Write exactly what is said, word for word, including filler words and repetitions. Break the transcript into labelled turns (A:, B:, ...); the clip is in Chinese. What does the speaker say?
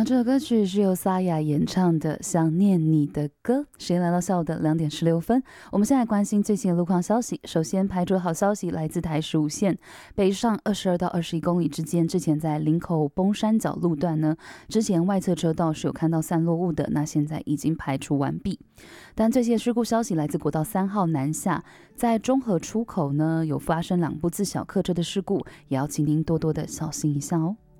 A: 好，这首歌曲是由沙哑演唱的《想念你的歌》。时间来到下午的两点十六分，我们现在关心最新的路况消息。首先，排除好消息来自台十五线北上二十二到二十一公里之间，之前在林口崩山脚路段呢，之前外侧车道是有看到散落物的，那现在已经排除完毕。但最新的事故消息来自国道三号南下，在中和出口呢有发生两部自小客车的事故，也要请您多多的小心一下哦。